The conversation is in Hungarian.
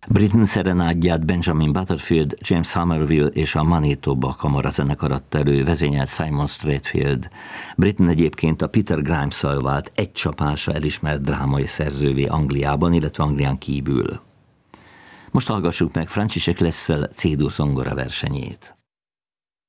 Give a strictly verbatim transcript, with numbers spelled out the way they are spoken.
Britten szerenádját Benjamin Butterfield, James Somerville és a Manitoba kamarazenekar adta elő, vezényelt Simon Strathfield. Britten egyébként a Peter Grimes-szal vált egy csapásra elismert drámai szerzővé Angliában, illetve Anglián kívül. Most hallgassuk meg Franciszek Lessel C-dur zongora versenyét.